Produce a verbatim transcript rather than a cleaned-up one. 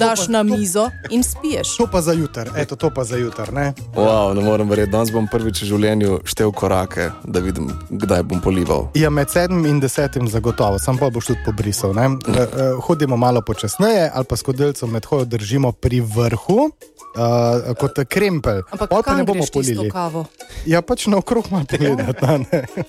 daš pa, na to, mizo in spiješ. To pa za jutar, eto, to pa za jutar, ne? Wow, ne morem verjeti, danes bom prvič v življenju štel korake, da vidim, kdaj bom polival. Ja, med sedmim in desetim zagotovo, sam pa boš tudi pobrisal, ne? Uh, uh, hodimo malo počasneje ali pa s kodilcem med hojo držimo pri vrhu, uh, kot krempelj. Ampak Pol pa kam ne bomo greš tisto polili. kavo? Ja, pač naokrog malo pogledati, ne?